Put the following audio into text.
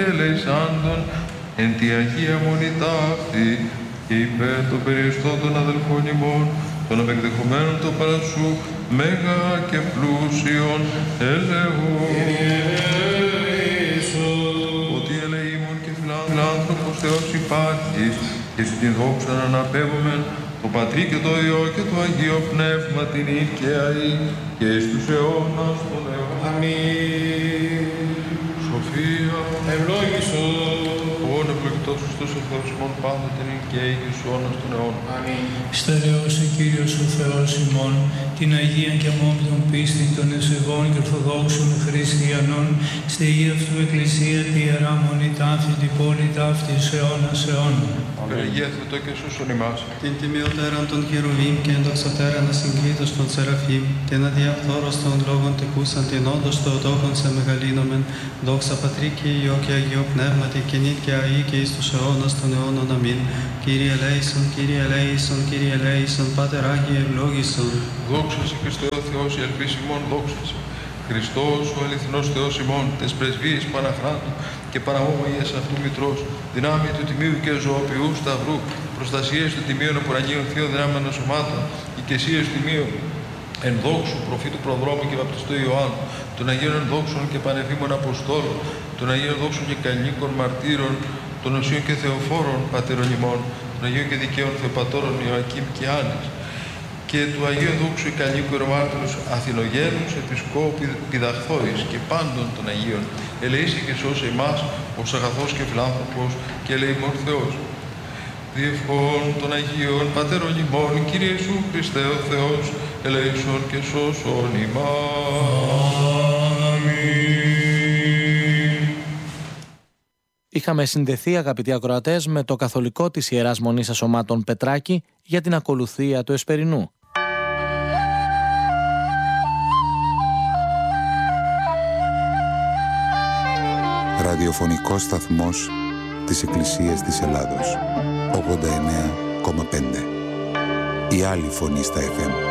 ελεησάντων εν τη Αγία Μονή ταύτη και υπέρ των περιεστών των αδελφών ημών, των απεκδεχομένων το παρασού, μέγα και πλούσιον ελεών. Ότι ελεήμων και φιλάνθρωπος Θεός υπάρχεις, και στην δόξα να αναπέμπομεν το Πατρί και το Υιό και το Αγίο Πνεύμα την και αεί και εις τους αιώνας των αιώνων. Αμήν. Σοφία, ευλόγησον. Όν ευλογητός Χριστός ο Θεός ημών πάντοτε νυν και αεί και εις τους αιώνας των αιώνων. Αμήν. Στερεώσε Κύριος ο Θεός ημών, την Αγία και αμόμπτων πίστη των ευσεβών και ορθοδόξων χριστιανών, στη Αγία αυτού Εκκλησία τη Ιερά Μονή ταύτη, την πόλη ταύτη αιώνας αιώνων. Απεργία Θεοτό και σώσον ημάς. Την τιμιωτέραν των χερουβίμ και ενδοξωτέραν ασυγκλήτως των σεραφείμ, την αδιαφθόρος των λόγων τεκούσαν την όντως το οτόχον σε μεγαλύνομεν, δόξα Πατρί και Υιό και Αγίο Πνεύματι και νυν και αεί και εις τους αιώνας των αιώνων. Αμήν. Κύριε ελέησον, Κύριε ελέησον, Κύριε ελέησον, Πάτερ Άγιε ευλόγησον. Δόξα σε Χριστέ ο Θεός, η ελπίς ημών, δόξα σε. Χριστός ο αληθινός Θεός ημών, τες πρεσβείες Παναχράντου και παραόμοιες αυτού Μητρός, δυνάμει του Τιμίου και ζωοποιού Σταυρού, προστασίες του Τιμίων Απουρανίων Θείων Δυνάμενων Σωμάτων, οικεσίες του Τιμίου ενδόξου προφήτου Προδρόμου και Βαπτιστού Ιωάννου, των Αγίων ενδόξων και πανεφήμων Αποστόλων, των Αγίων ενδόξων και καλλινίκων μαρτύρων, των Οσίων και Θεοφόρων Πατέρων ημών, των Αγίων και Δικαίων Θεοπατώρων Ιωακήμ και Άννης, και του Αγίου Δόξου Ικανίκου Ρωμάτους Αθηνογένους, Επισκόπου Πιδαχθόης και πάντων των Αγίων, ελεήσει και σώσε εμάς ως αγαθός και φιλάνθρωπος και ελεήμων Θεός. Διευχών των Αγίων Πατέρων ημών, Κύριε Ιησού Χριστέ ο Θεός, ελεήσον και σώσον ημάς. Αμήν. Είχαμε συνδεθεί, αγαπητοί ακροατές, με το καθολικό της Ιεράς Μονής Ασωμάτων Πετράκη για την ακολουθία του Εσπερινού. Ραδιοφωνικός σταθμός της Εκκλησίας της Ελλάδος. 89,5. Η άλλη φωνή στα FM.